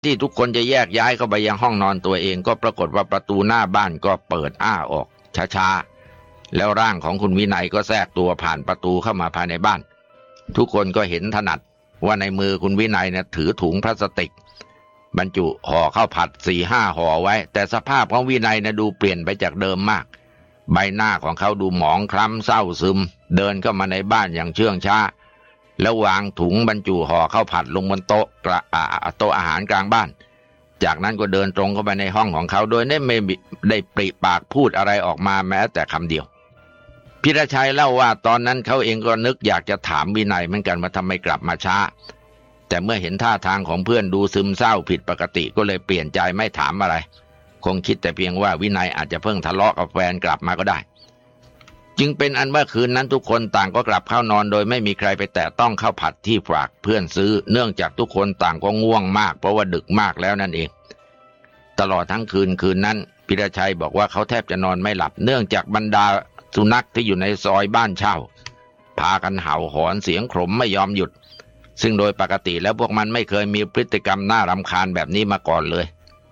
ที่ทุกคนจะแยกย้ายเข้าไปยังห้องนอนตัวเองก็ปรากฏว่าประตูหน้าบ้านก็เปิดอ้าออกช้าๆแล้วร่างของคุณวินัยก็แทรกตัวผ่านประตูเข้ามาภายในบ้านทุกคนก็เห็นถนัดว่าในมือคุณวินัยเนี่ยถือถุงพลาสติกบรรจุห่อข้าวผัด 4-5 ห่อไว้แต่สภาพของวินัยนะดูเปลี่ยนไปจากเดิมมากใบหน้าของเขาดูหมองคล้ำเศร้าซึมเดินเข้ามาในบ้านอย่างเชื่องช้าแล้ววางถุงบรรจุห่อข้าวผัดลงบนโต๊ะอาหารกลางบ้านจากนั้นก็เดินตรงเข้าไปในห้องของเขาโดยไม่ได้ปริปากพูดอะไรออกมาแม้แต่คำเดียวพีรชัยเล่าว่าตอนนั้นเขาเองก็นึกอยากจะถามวินัยเหมือนกันว่าทำไมกลับมาช้าแต่เมื่อเห็นท่าทางของเพื่อนดูซึมเศร้าผิดปกติก็เลยเปลี่ยนใจไม่ถามอะไรคงคิดแต่เพียงว่าวินัยอาจจะเพิ่งทะเลาะกับแฟนกลับมาก็ได้จึงเป็นอันว่าคืนนั้นทุกคนต่างก็กลับเข้านอนโดยไม่มีใครไปแตะต้องข้าวผัดที่ฝากเพื่อนซื้อเนื่องจากทุกคนต่างก็ง่วงมากเพราะว่าดึกมากแล้วนั่นเองตลอดทั้งคืนนั้นพีรชัยบอกว่าเขาแทบจะนอนไม่หลับเนื่องจากบรรดาสุนัขที่อยู่ในซอยบ้านเช่าพากันเห่าหอนเสียงขมไม่ยอมหยุดซึ่งโดยปกติแล้วพวกมันไม่เคยมีพฤติกรรมน่ารำคาญแบบนี้มาก่อนเลย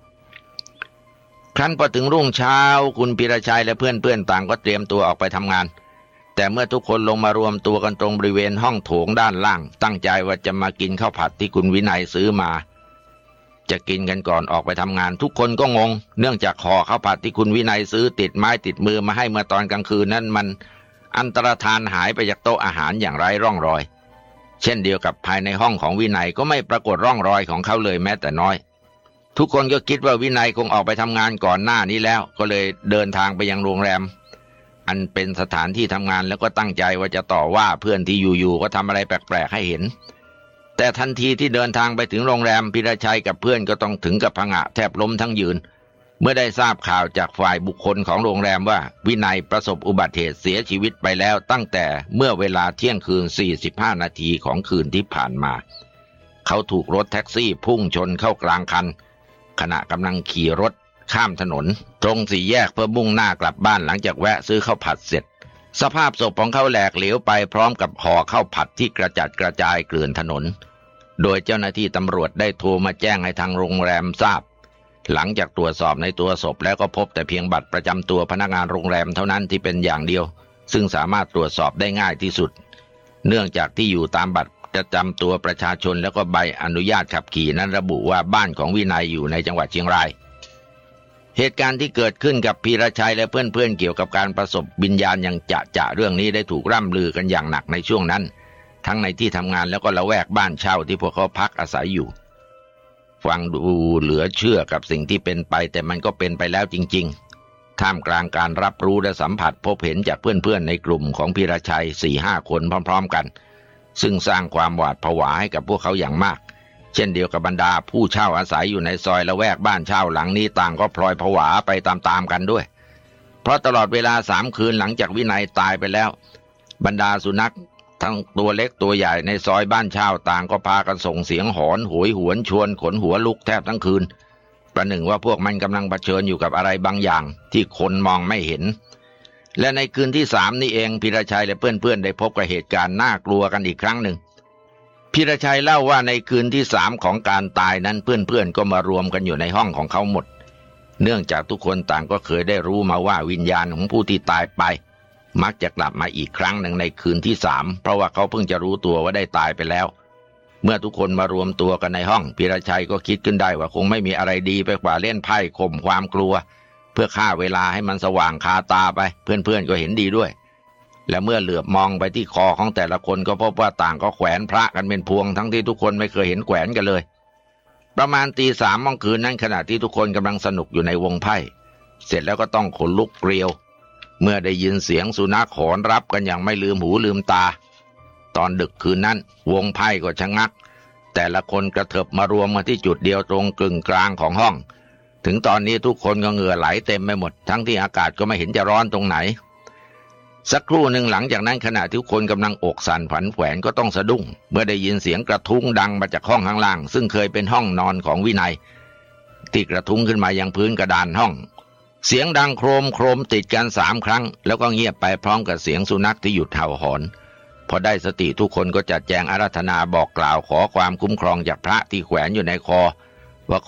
ครั้นพอถึงรุ่งเช้าคุณพีรชัยและเพื่อนๆต่างก็เตรียมตัวออกไปทำงานแต่เมื่อทุกคนลงมารวมตัวกันตรงบริเวณห้องโถงด้านล่างตั้งใจว่าจะมากินข้าวผัดที่คุณวินัยซื้อมาจะกินกันก่อนออกไปทำงานทุกคนก็งงเนื่องจากห่อข้าวผัดที่คุณวินัยซื้อติดไม้ติดมือมาให้เมื่อตอนกลางคืนนั้นมันอันตรธานหายไปจากโต๊ะอาหารอย่างไร้ร่องรอยเช่นเดียวกับภายในห้องของวินัยก็ไม่ปรากฏร่องรอยของเขาเลยแม้แต่น้อยทุกคนก็คิดว่าวินัยคงออกไปทำงานก่อนหน้านี้แล้วก็เลยเดินทางไปยังโรงแรมอันเป็นสถานที่ทำงานแล้วก็ตั้งใจว่าจะต่อว่าเพื่อนที่อยู่ๆก็ทำอะไรแปลกๆให้เห็นแต่ทันทีที่เดินทางไปถึงโรงแรมพีรชัยกับเพื่อนก็ต้องถึงกับผงะแทบล้มทั้งยืนเมื่อได้ทราบข่าวจากฝ่ายบุคคลของโรงแรมว่าวินัยประสบอุบัติเหตุเสียชีวิตไปแล้วตั้งแต่เมื่อเวลาเที่ยงคืน45 นาทีของคืนที่ผ่านมาเขาถูกรถแท็กซี่พุ่งชนเข้ากลางคันขณะกำลังขี่รถข้ามถนนตรงสี่แยกเพื่อมุ่งหน้ากลับบ้านหลังจากแวะซื้อข้าวผัดเสร็จสภาพศพของเขาแหลกเหลวไปพร้อมกับห่อข้าวผัดที่กระจัดกระจายเกลื่อนถนนโดยเจ้าหน้าที่ตำรวจได้โทรมาแจ้งให้ทางโรงแรมทราบหลังจากตรวจสอบในตัวศพแล้วก็พบแต่เพียงบัตรประจำตัวพนักงานโรงแรมเท่านั้นที่เป็นอย่างเดียวซึ่งสามารถตรวจสอบได้ง่ายที่สุดเนื่องจากที่อยู่ตามบัตรประจำตัวประชาชนแล้วก็ใบอนุญาตขับขี่นั้นระบุว่าบ้านของวินัยอยู่ในจังหวัดเชียงรายเหตุการณ์ที่เกิดขึ้นกับพีรชัยและเพื่อนๆเกี่ยวกับการประสบวิญญาณอย่างจะเรื่องนี้ได้ถูกร่ำลือกันอย่างหนักในช่วงนั้นทั้งในที่ทำงานแล้วก็ละแวกบ้านเช่าที่พวกเขาพักอาศัยอยู่ฟังดูเหลือเชื่อกับสิ่งที่เป็นไปแต่มันก็เป็นไปแล้วจริงๆท่ามกลางการรับรู้และสัมผัสพบเห็นจากเพื่อนๆในกลุ่มของพีรชัย 4-5 คนพร้อมๆกันซึ่งสร้างความหวาดผวาให้กับพวกเขาอย่างมากเช่นเดียวกับบรรดาผู้เช่าอาศัยอยู่ในซอยละแวกบ้านเช่าหลังนี้ต่างก็พลอยผวาไปตามๆกันด้วยเพราะตลอดเวลา3 คืนหลังจากวินัยตายไปแล้วบรรดาสุนัขทั้งตัวเล็กตัวใหญ่ในซอยบ้านเช่าต่างก็พากันส่งเสียงหอนโหยหวนชวนขนหัวลุกแทบทั้งคืนประหนึ่งว่าพวกมันกำลังเผชิญอยู่กับอะไรบางอย่างที่คนมองไม่เห็นและในคืนที่3นี่เองพีรชัยและเพื่อนๆได้พบกับเหตุการณ์น่ากลัวกันอีกครั้งหนึ่งพีรชัยเล่าว่าในคืนที่3ของการตายนั้นเพื่อนๆก็มารวมกันอยู่ในห้องของเขาหมดเนื่องจากทุกคนต่างก็เคยได้รู้มาว่าวิญญาณของผู้ที่ตายไปมักจะกลับมาอีกครั้งหนึ่งในคืนที่3เพราะว่าเขาเพิ่งจะรู้ตัวว่าได้ตายไปแล้วเมื่อทุกคนมารวมตัวกันในห้องพีรชัยก็คิดขึ้นได้ว่าคงไม่มีอะไรดีไปกว่าเล่นไพ่ข่มความกลัวเพื่อฆ่าเวลาให้มันสว่างคาตาไปเพื่อนๆก็เห็นดีด้วยและเมื่อเหลือบมองไปที่คอของแต่ละคนก็พบว่าต่างก็แขวนพระกันเป็นพวงทั้งที่ทุกคนไม่เคยเห็นแขวนกันเลยประมาณตี 3ของคืนนั้นขณะที่ทุกคนกำลังสนุกอยู่ในวงไพ่เสร็จแล้วก็ต้องขนลุกเกลียวเมื่อได้ยินเสียงสุนัขหอนรับกันอย่างไม่ลืมหูลืมตาตอนดึกคืนนั้นวงไพ่ก็ชะงักแต่ละคนกระเถิบมารวมกันที่จุดเดียวตรงกึ่งกลางของห้องถึงตอนนี้ทุกคนก็เหงื่อไหลเต็มไปหมดทั้งที่อากาศก็ไม่เห็นจะร้อนตรงไหนสักครู่หนึ่งหลังจากนั้นขณะที่ทุกคนกำลังอกสั่นผันแขวนก็ต้องสะดุ้งเมื่อได้ยินเสียงกระทุ้งดังมาจากห้องข้างล่างซึ่งเคยเป็นห้องนอนของวินัยที่กระทุ้งขึ้นมายังพื้นกระดานห้องเสียงดังโครมโครมติดกัน3 ครั้งแล้วก็เงียบไปพร้อมกับเสียงสุนัขที่หยุดเห่าหอนพอได้สติทุกคนก็จัดแจงอาราธนาบอกกล่าวขอความคุ้มครองจากพระที่แขวนอยู่ในคอ